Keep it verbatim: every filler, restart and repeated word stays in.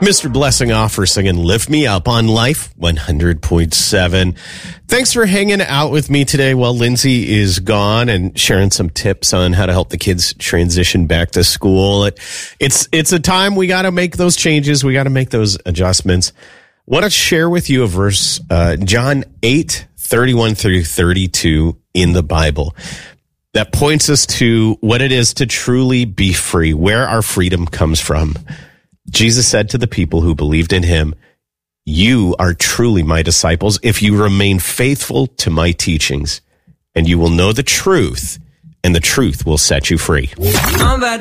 Mister Blessing Offer singing Lift Me Up on Life one hundred point seven. Thanks for hanging out with me today while Lindsay is gone and sharing some tips on how to help the kids transition back to school. It, it's it's a time we got to make those changes. We got to make those adjustments. I want to share with you a verse, uh, John eight, thirty-one through thirty-two in the Bible that points us to what it is to truly be free, where our freedom comes from. Jesus said to the people who believed in him, "You are truly my disciples if you remain faithful to my teachings, and you will know the truth, and the truth will set you free."